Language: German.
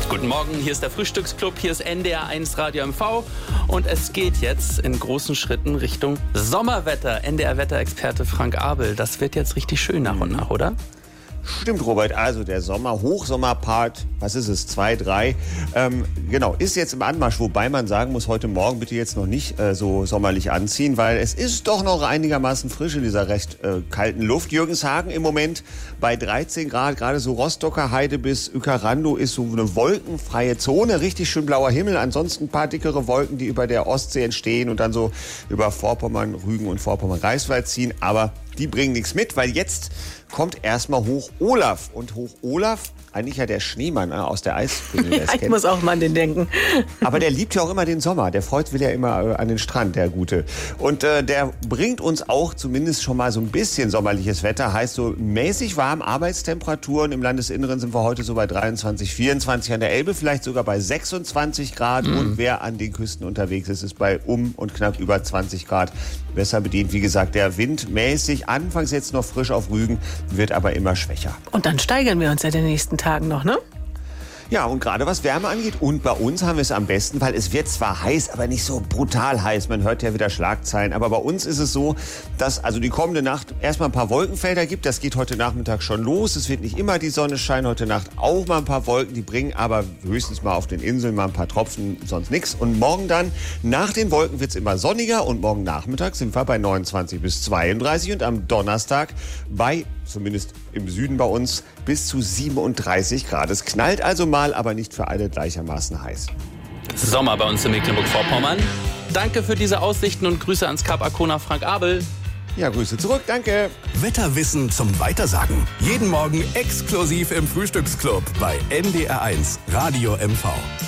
Guten Morgen, hier ist der Frühstücksclub, hier ist NDR1 Radio MV und es geht jetzt in großen Schritten Richtung Sommerwetter. NDR-Wetterexperte Frank Abel, das wird jetzt richtig schön nach und nach, oder? Stimmt, Robert. Also der Hochsommerpart, was ist es, 2, 3, genau, ist jetzt im Anmarsch. Wobei man sagen muss, heute Morgen bitte jetzt noch nicht so sommerlich anziehen, weil es ist doch noch einigermaßen frisch in dieser recht kalten Luft. Jürgenshagen im Moment bei 13 Grad, gerade so Rostocker Heide bis Uekerrandow ist so eine wolkenfreie Zone, richtig schön blauer Himmel. Ansonsten ein paar dickere Wolken, die über der Ostsee entstehen und dann so über Vorpommern, Rügen und Vorpommern-Greifswald ziehen. Aber die bringen nichts mit, weil jetzt kommt erstmal Hoch Olaf. Und Hoch Olaf, eigentlich ja der Schneemann aus der Eisbühne. Ja, ich muss auch mal an den denken. Aber der liebt ja auch immer den Sommer. Der will ja immer an den Strand, der Gute. Und der bringt uns auch zumindest schon mal so ein bisschen sommerliches Wetter. Heißt so mäßig warm, Arbeitstemperaturen. Im Landesinneren sind wir heute so bei 23, 24. An der Elbe vielleicht sogar bei 26 Grad. Und wer an den Küsten unterwegs ist, ist bei und knapp über 20 Grad besser bedient. Wie gesagt, der Wind mäßig, anfangs jetzt noch frisch auf Rügen, wird aber immer schwächer. Und dann steigern wir uns ja den nächsten Tagen noch, ne? Ja, und gerade was Wärme angeht, und bei uns haben wir es am besten, weil es wird zwar heiß, aber nicht so brutal heiß. Man hört ja wieder Schlagzeilen. Aber bei uns ist es so, dass also die kommende Nacht erstmal ein paar Wolkenfelder gibt. Das geht heute Nachmittag schon los. Es wird nicht immer die Sonne scheinen. Heute Nacht auch mal ein paar Wolken. Die bringen aber höchstens mal auf den Inseln mal ein paar Tropfen, sonst nichts. Und morgen dann, nach den Wolken wird es immer sonniger. Und morgen Nachmittag sind wir bei 29 bis 32. Und am Donnerstag bei, zumindest im Süden bei uns, bis zu 37 Grad. Es knallt also mal, aber nicht für alle gleichermaßen heiß. Sommer bei uns in Mecklenburg-Vorpommern. Danke für diese Aussichten und Grüße ans Kap Arkona, Frank Abel. Ja, Grüße zurück, danke. Wetterwissen zum Weitersagen. Jeden Morgen exklusiv im Frühstücksclub bei NDR1 Radio MV.